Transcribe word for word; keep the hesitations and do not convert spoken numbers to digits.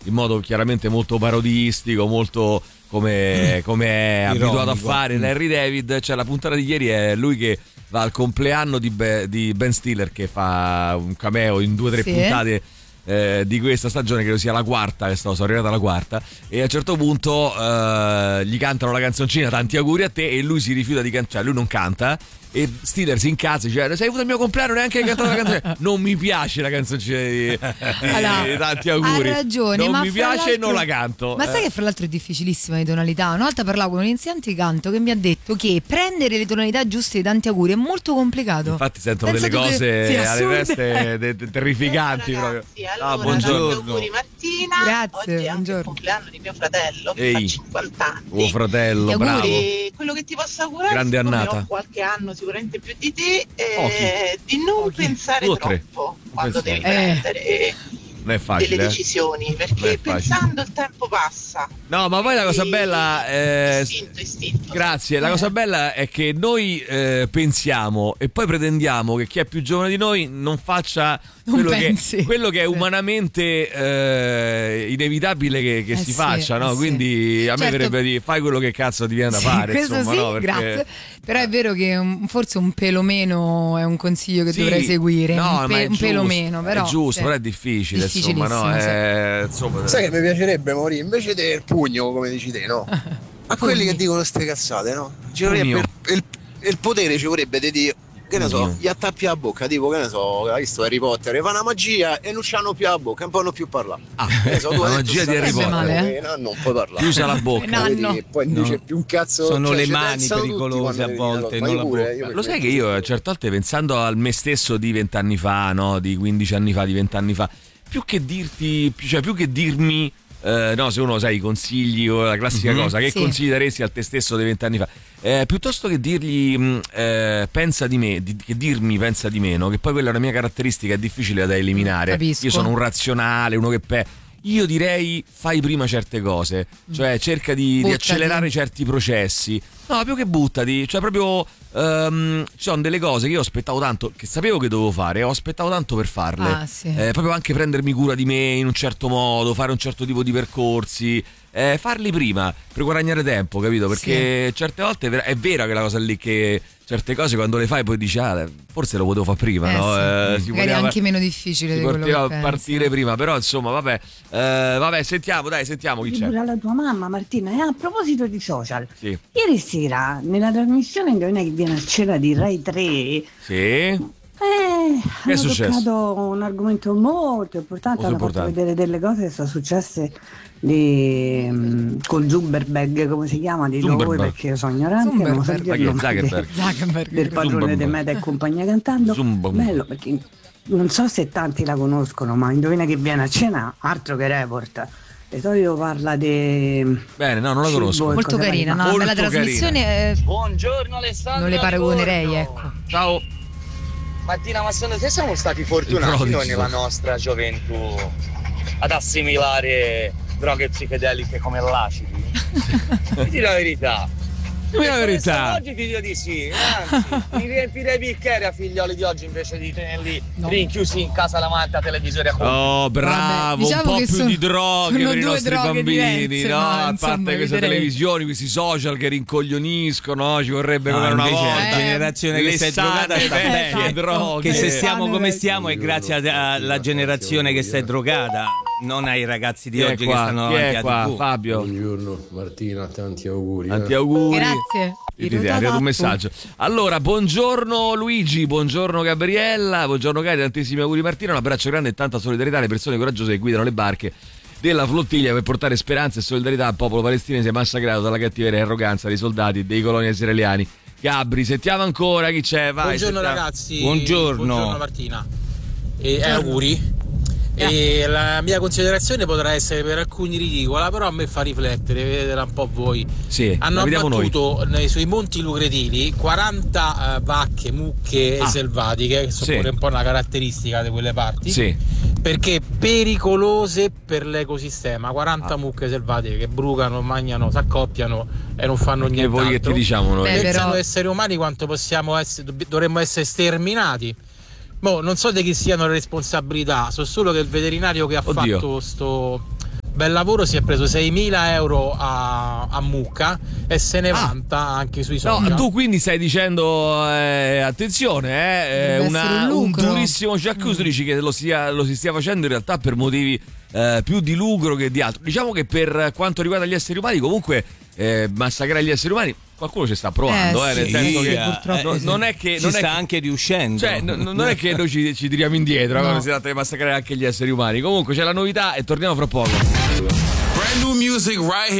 in modo chiaramente molto parodistico, molto come, come è abituato a fare Larry David. Cioè la puntata di ieri è lui che va al compleanno di, Be- di Ben Stiller, che fa un cameo in due o tre sì. puntate eh, di questa stagione, credo sia la quarta, che sto, sono arrivata alla quarta, e a un certo punto eh, gli cantano la canzoncina "Tanti auguri a te" e lui si rifiuta di cantare, cioè lui non canta. E Stiller si incazza, dice: sei venuto al mio compleanno, neanche hai cantato la canzone. Non mi piace la canzoncina di, di, allora, di tanti auguri. Ha ragione, non ma mi piace e non la canto. Ma sai eh. che fra l'altro è difficilissima di tonalità. Una volta parlavo con un insegnante di canto che mi ha detto che prendere le tonalità giuste di tanti auguri è molto complicato. Infatti sentono Penso delle cose che, sì, alle teste de- de- terrificanti. Allora, proprio. allora, ah, buongiorno. Auguri Martina. Grazie, oggi è buongiorno. il compleanno di mio fratello che Ehi. fa cinquanta anni. Oh fratello, bravo. E quello che ti posso augurare, grande annata. ho qualche anno sicuramente più di te, eh, di non Pochi. pensare Due, troppo tre. quando devi eh. prendere non è facile, delle eh? decisioni, perché pensando il tempo passa. No, ma poi la cosa bella è... istinto, istinto. Grazie, la cosa bella è che noi eh, pensiamo e poi pretendiamo che chi è più giovane di noi non faccia quello, che, quello che è umanamente eh, inevitabile che, che eh si sì, faccia, no? Eh Quindi sì. a me certo. verrebbe di fai quello che cazzo ti viene da sì, fare, questo insomma, sì, no? Perché... grazie. Però è vero che un, forse un pelo meno è un consiglio che sì, dovrei seguire, no, un, pe- ma è un pelo giusto, meno, però è giusto, sì. però è difficile, insomma, no? È, insomma, sai che mi piacerebbe morire invece del pugno, come dici te, no? A quelli che dicono ste cazzate, no? Ci vorrebbe il, il, il potere ci vorrebbe di dire, che ne so, gli attappi la bocca, tipo, che ne so, hai visto Harry Potter, fa una magia e non c'hanno più la bocca, non possono più parlare. Ah, che ne so, tu la magia di Harry Potter. Male, eh? no, non puoi parlare. Chiusa la bocca. Vedi, poi non dice più un cazzo. Sono cioè, le mani pericolose a volte, non la pure, bocca. Lo sai che io a certe volte, pensando al me stesso di vent'anni fa, no, di quindici anni fa, di vent'anni fa, più che dirti, cioè più che dirmi Uh, no, se uno sai i consigli o la classica mm-hmm. cosa, che sì. consigli daresti al te stesso dei vent'anni fa, eh, piuttosto che dirgli mh, eh, pensa di me, di, che dirmi pensa di meno, che poi quella è una mia caratteristica, è difficile da eliminare. Capisco. Io sono un razionale, uno che pe- io direi fai prima certe cose, cioè cerca di, di accelerare certi processi. No, più che buttati, cioè proprio um, ci sono delle cose che io aspettavo tanto, che sapevo che dovevo fare, ho aspettato tanto per farle. Ah, sì. eh, proprio anche prendermi cura di me in un certo modo, fare un certo tipo di percorsi, eh, farli prima per guadagnare tempo, capito? Perché sì. certe volte è vera che la cosa lì, che certe cose quando le fai poi dici ah, forse lo potevo fare prima, eh, no? Sì. Eh, si magari poteva, anche meno difficile si di quello poteva che partire pensi. prima, però insomma vabbè, eh, vabbè sentiamo, dai, sentiamo chi c'è. Pure la tua mamma Martina. E a proposito di social, sì. ieri sera nella trasmissione Indovina chi viene a cena di Rai tre, sì. Eh, che è hanno successo? toccato un argomento molto importante, molto hanno importante. fatto vedere delle cose che sono successe di, um, con Zuckerberg, come si chiama, di voi, perché io sono ignorante, non so dirlo, Zuckerberg. Zuckerberg. del padrone di Meta e compagnia cantando. Zumbom. Bello, perché non so se tanti la conoscono, ma Indovina che viene a cena, altro che report. E solito parla di bene, no, non la conosco. Molto carina, no? Molto Bella trasmissione. Eh, Buongiorno Alessandro. non le paragonerei, ecco. Ciao. Martina, ma secondo te siamo stati fortunati noi nella nostra gioventù ad assimilare droghe psichedeliche come l'acidi? Ti dico la verità. Dimmi la verità. Oggi ti dico di sì, anzi, mi riempirei i bicchieri a figlioli di oggi invece di tenerli no. rinchiusi in casa davanti a televisore a computer. Oh, bravo, Vabbè, diciamo un po' che più sono, di droghe per i nostri bambini, diverse, no? ma, A insomma, parte queste vedrei. televisioni, questi social che rincoglioniscono, no? Ci vorrebbe No, come una invece volta. la generazione Le che si è sane drogata sta vecchie bene. droghe. Che se Le stiamo sane come vecchie. stiamo è grazie alla generazione che si è drogata, non ai ragazzi di Chi è oggi qua? che stanno Chi davanti è a qua? tivù. Fabio. Buongiorno Martina, tanti auguri. Tanti eh. auguri. Grazie. Ti ti è arrivato un messaggio. Allora, buongiorno Luigi, buongiorno Gabriella, buongiorno cari, tantissimi auguri Martina, un abbraccio grande e tanta solidarietà alle persone coraggiose che guidano le barche della flottiglia per portare speranza e solidarietà al popolo palestinese massacrato dalla cattiveria e arroganza dei soldati dei coloni israeliani. Gabri, sentiamo ancora chi c'è, vai. Buongiorno sentiamo. ragazzi. Buongiorno. Buongiorno Martina. E eh, auguri. E la mia considerazione potrà essere per alcuni ridicola, però a me fa riflettere, vedetela un po' voi. Sì, hanno vediamo abbattuto nei, sui monti Lucretili quaranta uh, vacche, mucche ah. selvatiche, che sono Sì. pure un po' una caratteristica di quelle parti. Sì. Perché pericolose per l'ecosistema. quaranta ah. mucche selvatiche che brucano, mangiano, s'accoppiano e non fanno Perché nient'altro. voi che ti diciamo noi? Beh, Pensano però... esseri umani quanto possiamo essere, dovremmo essere sterminati. Boh, non so di chi siano le responsabilità, so solo che il veterinario che ha Oddio. fatto sto bel lavoro, si è preso seimila euro a, a mucca e se ne Ah. vanta anche sui social. No, tu quindi stai dicendo eh, attenzione, eh, Deve una- essere un un lucro. durissimo jacuzzi, dici che lo, sia, lo si stia facendo in realtà per motivi eh, più di lucro che di altro. Diciamo che per quanto riguarda gli esseri umani, comunque eh, massacrare gli esseri umani qualcuno ci sta provando, Eh, eh, nel sì, senso sì, che eh, no- sì. non è che Ci non è sta che- anche riuscendo. cioè, no- non è che noi ci, ci tiriamo indietro No. quando si tratta di massacrare anche gli esseri umani. Comunque c'è la novità e torniamo fra poco. Brand new music right here.